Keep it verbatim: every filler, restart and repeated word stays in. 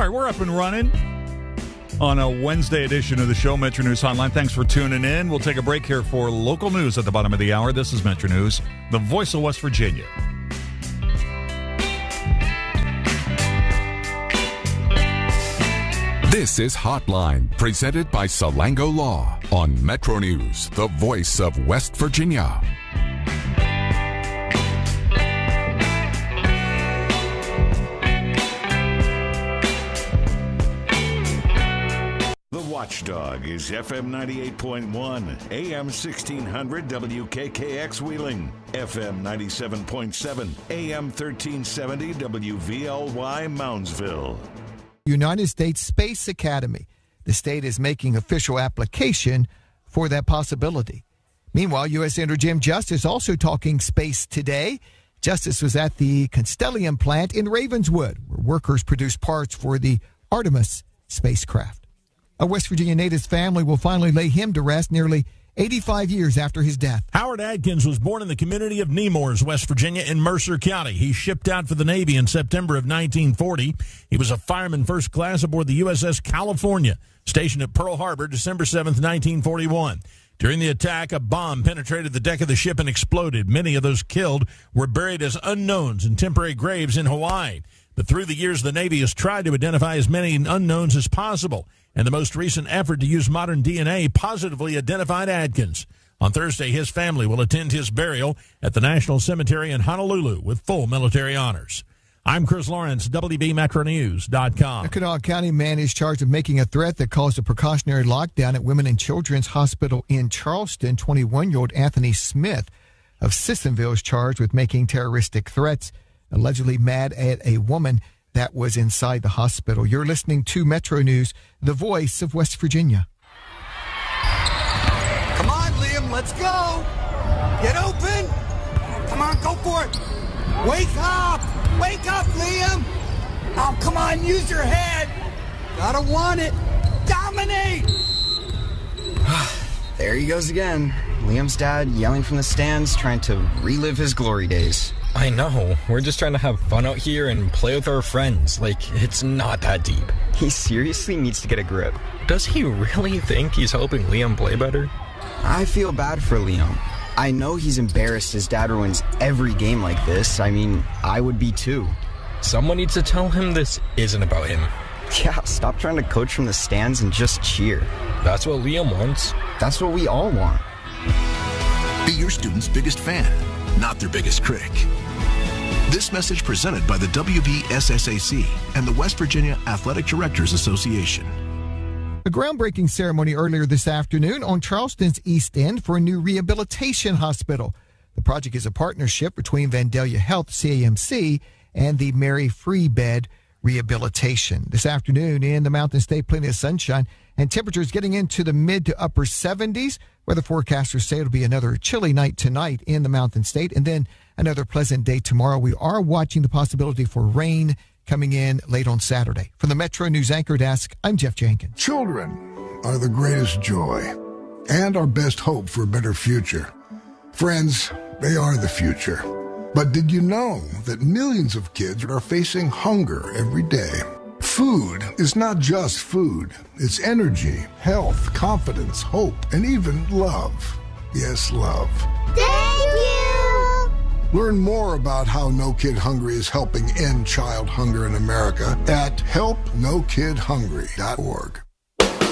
right, we're up and running on a Wednesday edition of the show, Metro News Hotline. Thanks for tuning in. We'll take a break here for local news at the bottom of the hour. This is Metro News, the voice of West Virginia. This is Hotline, presented by Salango Law on Metro News, the voice of West Virginia. The Watchdog is F M ninety-eight point one, A M sixteen hundred W K K X Wheeling, F M ninety-seven point seven, A M thirteen seventy W V L Y Moundsville. United States Space Academy. The state is making official application for that possibility. Meanwhile, U S Senator Jim Justice also talking space today. Justice was at the Constellium plant in Ravenswood, where workers produce parts for the Artemis spacecraft. A West Virginia native's family will finally lay him to rest nearly eighty-five years after his death. Howard Adkins was born in the community of Nemours, West Virginia, in Mercer County. He shipped out for the Navy in September of nineteen forty. He was a fireman first class aboard the U S S California, stationed at Pearl Harbor, December seventh, nineteen forty-one. During the attack, a bomb penetrated the deck of the ship and exploded. Many of those killed were buried as unknowns in temporary graves in Hawaii. But through the years, the Navy has tried to identify as many unknowns as possible, and the most recent effort to use modern D N A positively identified Adkins. On Thursday, his family will attend his burial at the National Cemetery in Honolulu with full military honors. I'm Chris Lawrence, W B Metro News dot com. A Kanawha County man is charged with making a threat that caused a precautionary lockdown at Women and Children's Hospital in Charleston. twenty-one-year-old Anthony Smith of Sissonville is charged with making terroristic threats, allegedly mad at a woman that was inside the hospital. You're listening to Metro News, the voice of West Virginia. Come on, Liam, let's go. Get open. Come on, go for it. Wake up. Wake up, Liam. Oh, come on, use your head. Gotta want it. Dominate. There he goes again. Liam's dad yelling from the stands, trying to relive his glory days. I know. We're just trying to have fun out here and play with our friends. Like, it's not that deep. He seriously needs to get a grip. Does he really think he's helping Liam play better? I feel bad for Liam. I know he's embarrassed his dad ruins every game like this. I mean, I would be too. Someone needs to tell him this isn't about him. Yeah, stop trying to coach from the stands and just cheer. That's what Liam wants. That's what we all want. Be your student's biggest fan, not their biggest critic. This message presented by the W B S S A C and the West Virginia Athletic Directors Association. A groundbreaking ceremony earlier this afternoon on Charleston's East End for a new rehabilitation hospital. The project is a partnership between Vandalia Health, C A M C, and the Mary Free Bed Rehabilitation. This afternoon in the Mountain State, plenty of sunshine and temperatures getting into the mid to upper seventies. Weather forecasters say it'll be another chilly night tonight in the Mountain State and then another pleasant day tomorrow. We are watching the possibility for rain coming in late on Saturday. From the Metro News Anchor Desk, I'm Jeff Jenkins. Children are the greatest joy and our best hope for a better future. Friends, they are the future. But did you know that millions of kids are facing hunger every day? Food is not just food. It's energy, health, confidence, hope, and even love. Yes, love. Thank you! Learn more about how No Kid Hungry is helping end child hunger in America at help no kid hungry dot org.